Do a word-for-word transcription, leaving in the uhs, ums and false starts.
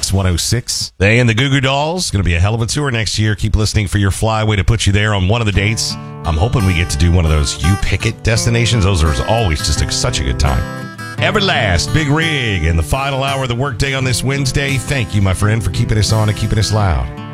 X one oh six. They and the Goo Goo Dolls. Going to be a hell of a tour next year. Keep listening for your flyway to put you there on one of the dates. I'm hoping we get to do one of those You Pick It destinations. Those are always just a, such a good time. Everlast, Big Rig, and the final hour of the workday on this Wednesday. Thank you, my friend, for keeping us on and keeping us loud.